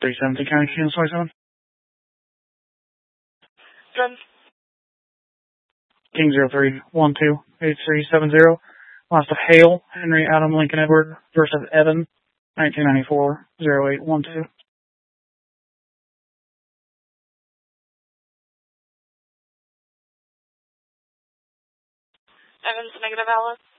370 County, Kansas 27. Done. King 03128370. Lost of Hale, Henry Adam Lincoln Edward versus Evan, 1994 0812. Evan's negative, Alice.